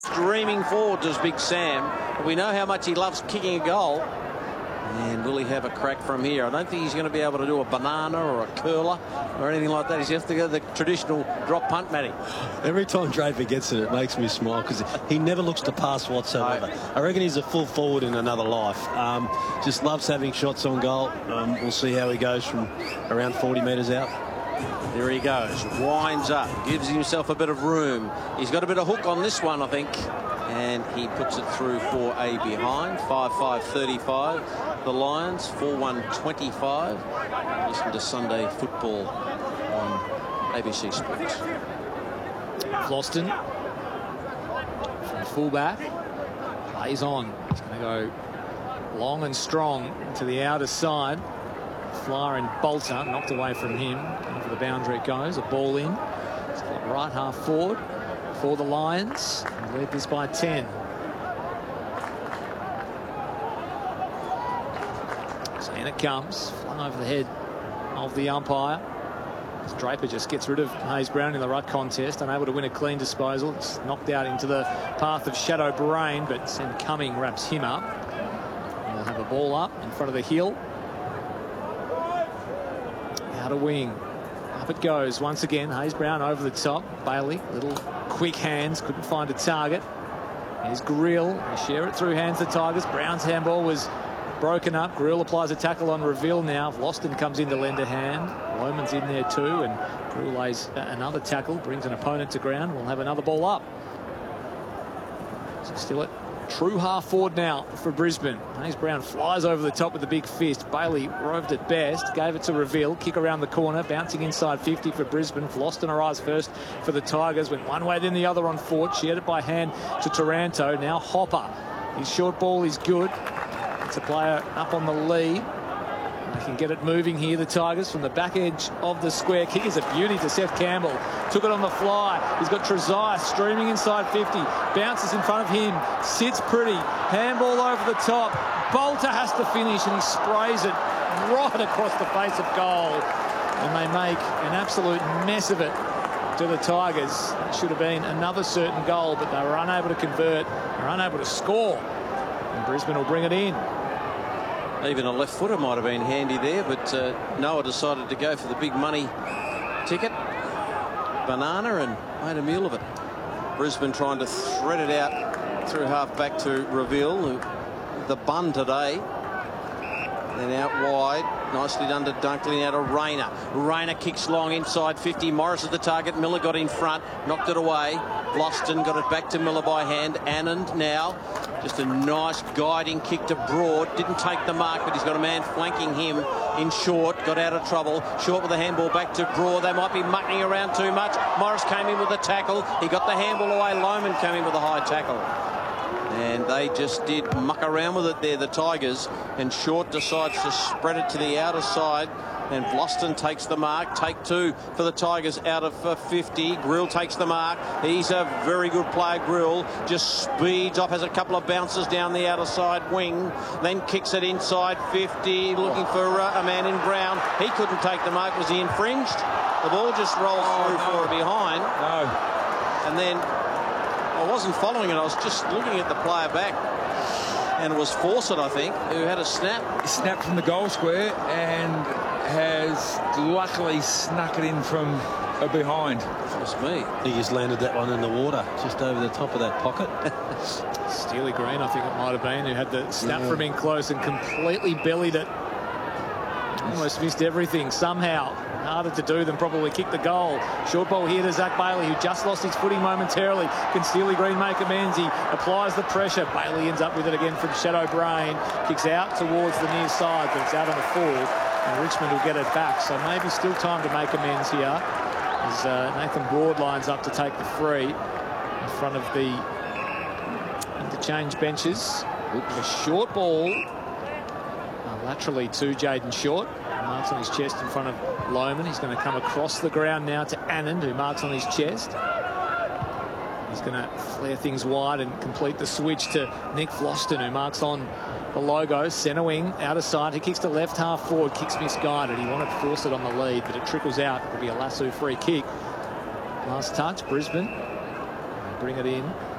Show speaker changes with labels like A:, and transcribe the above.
A: Streaming forward does Big Sam. We know how much he loves kicking a goal. And will he have a crack from here? I don't think he's going to be able to do a banana or a curler or anything like that. He's going to have to go the traditional drop punt, Matty.
B: Every time Draper gets it, it makes me smile because he never looks to pass whatsoever. I reckon he's a full forward in another life. Just loves having shots on goal. We'll see how he goes from around 40 metres out.
A: There he goes. Winds up. Gives himself a bit of room. He's got a bit of hook on this one, I think. And he puts it through for a behind. 5-5-35. The Lions, 4-1-25. Listen to Sunday Football on ABC Sports.
C: Vlastuin from fullback plays on. He's going to go long and strong to the outer side. Flyer and Bolter knocked away from him. Over the boundary it goes. A ball in. It's got right half forward for the Lions. They lead this by 10. So in it comes, flung over the head of the umpire. As Draper just gets rid of Hayes Brown in the ruck contest, unable to win a clean disposal. It's knocked out into the path of Shadow Brain, but Sam Cumming wraps him up. We'll have a ball up in front of the hill. Out a wing. Up it goes once again. Hayes Brown over the top. Bailey, little quick hands, couldn't find a target. Here's Grill. They share it through hands, the Tigers. Brown's handball was broken up. Grill applies a tackle on Reveal now. Vlastuin comes in to lend a hand. Lohman's in there too, and Grill lays another tackle, brings an opponent to ground. We'll have another ball up. So still at true half forward now for Brisbane. Hayes Brown flies over the top with the big fist. Bailey roved it best, gave it to Reveal. Kick around the corner, bouncing inside 50 for Brisbane. Vlastuin arrives first for the Tigers. Went one way, then the other on foot. She had it by hand to Taranto. Now Hopper. His short ball is good. It's a player up on the lead. They can get it moving here, the Tigers, from the back edge of the square. Kick is a beauty to Seth Campbell. Took it on the fly. He's got Trezise streaming inside 50. Bounces in front of him. Sits pretty. Handball over the top. Bolter has to finish, and he sprays it right across the face of goal. And they make an absolute mess of it to the Tigers. It should have been another certain goal, but they were unable to convert. They were unable to score. And Brisbane will bring it in.
A: Even a left footer might have been handy there, but Noah decided to go for the big money ticket. Banana, and made a meal of it. Brisbane trying to thread it out through half back to Reveal. The bun today. Then out wide. Nicely done to Dunkley. Now to Rayner. Rayner kicks long inside 50. Morris is the target. Miller got in front. Knocked it away. Vlastuin got it back to Miller by hand. Anand now. Just a nice guiding kick to Broad. Didn't take the mark, but he's got a man flanking him in Short. Got out of trouble. Short with the handball back to Broad. They might be mucking around too much. Morris came in with a tackle. He got the handball away. Lohman came in with a high tackle. And they just did muck around with it there, the Tigers. And Short decides to spread it to the outer side. And Vlastuin takes the mark. Take two for the Tigers out of 50. Grill takes the mark. He's a very good player, Grill. Just speeds off, has a couple of bounces down the outer side wing. Then kicks it inside 50, looking for a man in brown. He couldn't take the mark. Was he infringed? The ball just rolls through for a behind.
D: No.
A: And then I wasn't following it. I was just looking at the player back. And it was Fawcett, I think, who had a snap.
D: He snapped from the goal square and has luckily snuck it in from a behind.
A: Just me.
B: He just landed that one in the water, just over the top of that pocket.
C: Steely Green, I think it might have been, who had the snap from in close and completely bellied it. Almost missed everything somehow. Harder to do than probably kick the goal. Short ball here to Zach Bailey, who just lost his footing momentarily. Can Steely Green make amends? He applies the pressure. Bailey ends up with it again from Shadow Brain. Kicks out towards the near side, but it's out on the full. And Richmond will get it back. So maybe still time to make amends here. As Nathan Broad lines up to take the free in front of the interchange benches. A short ball laterally to Jaden Short. Marks on his chest in front of Lohman. He's going to come across the ground now to Anand, who marks on his chest. He's going to flare things wide and complete the switch to Nick Vlastuin, who marks on the logo. Centre wing, outer side. He kicks to left half forward. Kicks misguided. He wanted to force it on the lead, but it trickles out. It'll be a Lasso free kick. Last touch, Brisbane. Bring it in.